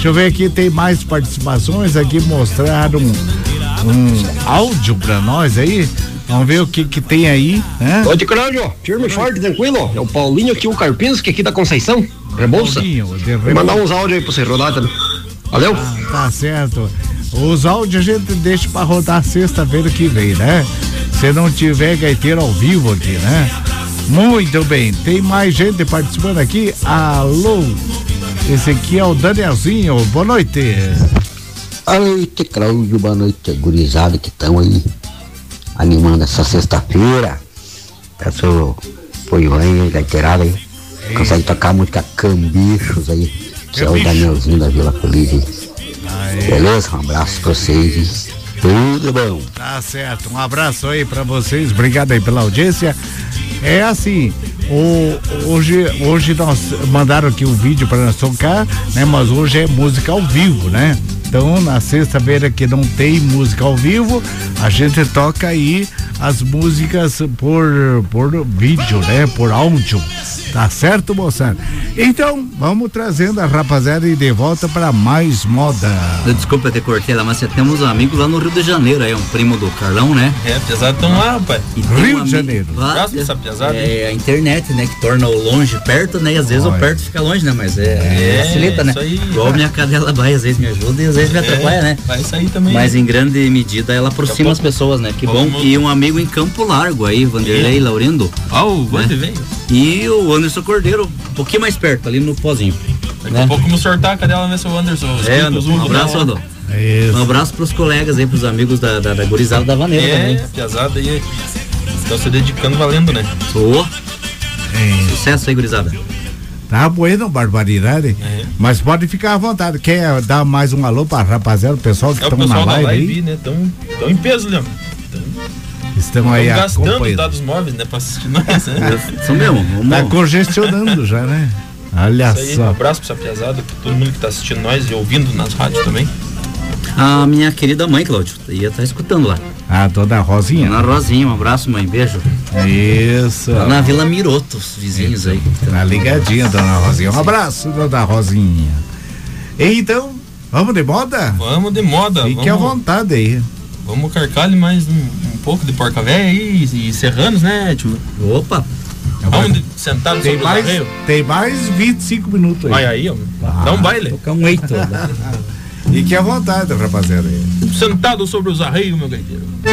Deixa eu ver aqui, tem mais participações aqui, mostraram um áudio pra nós aí. Vamos ver o que tem aí, né? Ô, Cláudio, firme, forte, tranquilo. É o Paulinho aqui, o Carpinski aqui da Conceição, Rebouça. Vou mandar uns áudios aí pra você rodar também. Valeu? Tá certo. Os áudios a gente deixa pra rodar sexta-feira que vem, né? Se não tiver gaiteiro ao vivo aqui, né? Muito bem, tem mais gente participando aqui. Alô, esse aqui é o Danielzinho, boa noite. Boa noite, Cláudio, boa noite, gurizada que estão aí animando essa sexta-feira. Peço apoio aí, gaiteirada aí. Consegue tocar a música Cambichos aí, que é o Danielzinho da Vila Feliz. Beleza? Um abraço pra vocês. Tudo bom. Tá certo, um abraço aí pra vocês, obrigado aí pela audiência. É assim, hoje nós mandaram aqui um vídeo para nós tocar, né? Mas hoje é música ao vivo, né? Então, na sexta-feira que não tem música ao vivo, a gente toca aí as músicas por vídeo, né? Por áudio. Tá certo, moçada? Então, vamos trazendo a rapaziada e de volta para mais moda. Desculpa ter cortei lá, mas temos um amigo lá no Rio de Janeiro, aí um primo do Carlão, né? É, pesado estão lá, rapaz. Rio de Janeiro. É a internet, né? Que torna o longe perto, né? E às vezes o perto fica longe, né? Mas facilita, né? Igual minha cadela vai, às vezes me ajuda e às vezes me atrapalha, né? Vai sair também. Mas em grande medida ela aproxima as pessoas, né? Que bom. E um amigo em Campo Largo aí, Vanderlei Laurindo. O Wander veio. E o Anderson Cordeiro, um pouquinho mais perto, ali no pozinho. Daqui a pouco vamos sortar a cadela, né, seu Anderson? Um abraço, Andô. Um abraço pros colegas aí, pros amigos da gurizada da Vaneira também. Piazada aí, estão se dedicando valendo, né? Sucesso aí, gurizada. Tá bueno, barbaridade. Mas pode ficar à vontade. Quer dar mais um alô pra rapaziada, o pessoal que estão na live aí? Né? Estão em peso, Leandro. Estão aí gastando os dados móveis, né, pra assistir nós, né? Isso mesmo. Tá congestionando já, né? Olha só. Um abraço pra essa piazada, pra todo mundo que tá assistindo nós e ouvindo nas rádios também. A minha querida mãe, Cláudio, ia estar escutando lá. Dona Rosinha? Dona Rosinha, um abraço, mãe, beijo. Isso. Lá na Vila Miroto, os vizinhos aí. Tá ligadinha, Dona Rosinha. Um abraço, Dona Rosinha. Então, vamos de moda? Vamos de moda. Fique à vontade aí. Vamos carcar ali mais um pouco de porca velha aí e serranos, né, tio? Opa! Vamos sentados sobre o arreio? Tem mais 25 minutos aí. Vai aí, ó. Dá um baile. Tocar um eito. Fique à vontade, rapaziada. Sentado sobre os arreios, meu gaiteiro.